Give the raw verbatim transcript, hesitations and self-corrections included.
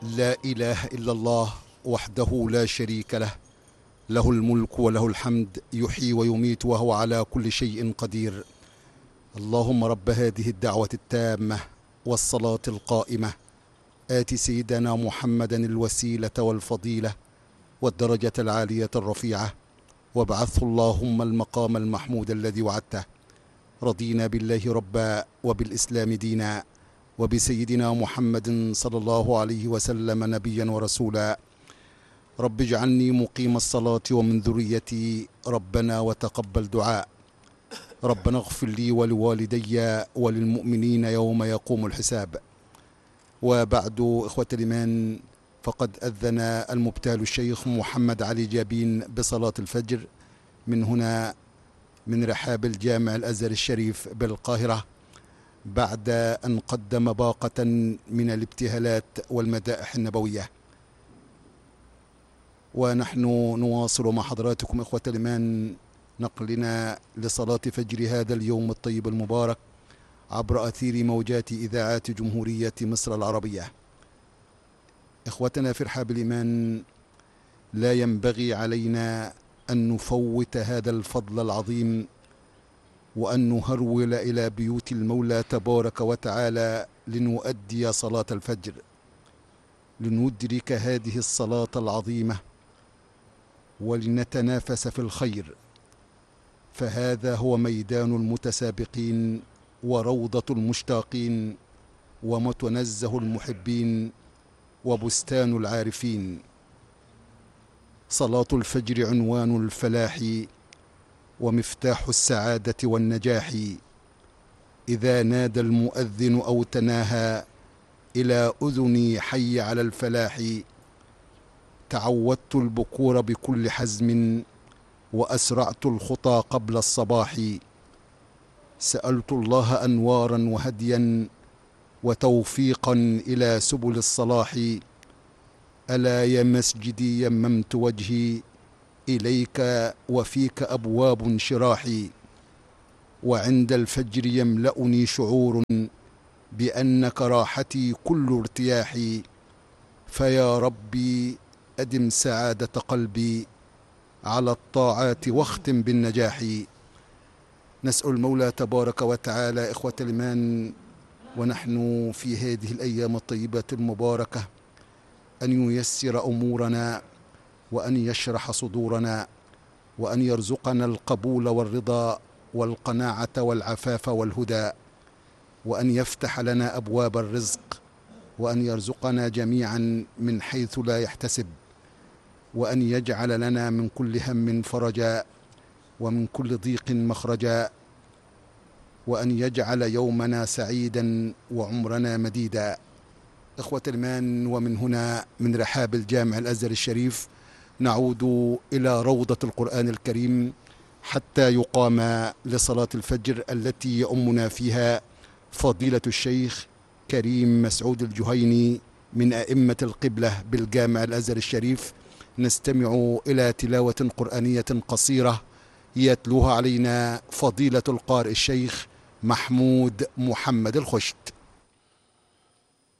لا إله إلا الله وحده لا شريك له، له الملك وله الحمد، يحيي ويميت وهو على كل شيء قدير. اللهم رب هذه الدعوة التامة والصلاة القائمة، آت سيدنا محمدا الوسيلة والفضيلة والدرجة العالية الرفيعة، وابعثه اللهم المقام المحمود الذي وعدته. رضينا بالله ربا وبالإسلام دينا وبسيدنا محمد صلى الله عليه وسلم نبيا ورسولا. رب اجعلني مقيم الصلاة ومن ذريتي ربنا وتقبل دعاء. ربنا اغفر لي ولوالدي وللمؤمنين يوم يقوم الحساب. وبعد، إخوة الإيمان، فقد أذن المبتال الشيخ محمد علي جابين بصلاة الفجر من هنا من رحاب الجامع الأزهر الشريف بالقاهرة، بعد أن قدم باقة من الابتهالات والمدائح النبوية. ونحن نواصل مع حضراتكم إخوة الإيمان نقلنا لصلاة فجر هذا اليوم الطيب المبارك عبر أثير موجات إذاعات جمهورية مصر العربية. إخوتنا في رحاب الإيمان، لا ينبغي علينا أن نفوت هذا الفضل العظيم وأن نهرول إلى بيوت المولى تبارك وتعالى لنؤدي صلاة الفجر، لندرك هذه الصلاة العظيمة ولنتنافس في الخير، فهذا هو ميدان المتسابقين وروضة المشتاقين ومتنزه المحبين وبستان العارفين. صلاة الفجر عنوان الفلاح ومفتاح السعادة والنجاح. إذا نادى المؤذن أو تناهى إلى أذني حي على الفلاح، تعودت البكور بكل حزم وأسرعت الخطى قبل الصباح. سألت الله أنوارا وهديا وتوفيقا إلى سبل الصلاح. ألا يا مسجدي يممت وجهي إليك وفيك أبواب انشراحي. وعند الفجر يملأني شعور بأنك راحتي كل ارتياحي. فيا ربي أدم سعادة قلبي على الطاعات واختم بالنجاح. نسأل المولى تبارك وتعالى إخوة الإيمان ونحن في هذه الأيام الطيبة المباركة أن ييسر أمورنا وأن يشرح صدورنا وأن يرزقنا القبول والرضا والقناعة والعفاف والهدى، وأن يفتح لنا أبواب الرزق، وأن يرزقنا جميعا من حيث لا يحتسب، وأن يجعل لنا من كل هم فرجا ومن كل ضيق مخرجا، وأن يجعل يومنا سعيدا وعمرنا مديدا. إخوة الإيمان، ومن هنا من رحاب الجامع الأزهر الشريف نعود إلى روضة القرآن الكريم حتى يقام لصلاة الفجر التي يؤمنا فيها فضيلة الشيخ كريم مسعود الجهيني من أئمة القبلة بالجامع الأزهر الشريف. نستمع إلى تلاوة قرآنية قصيرة يتلوها علينا فضيلة القارئ الشيخ محمود محمد الخشت.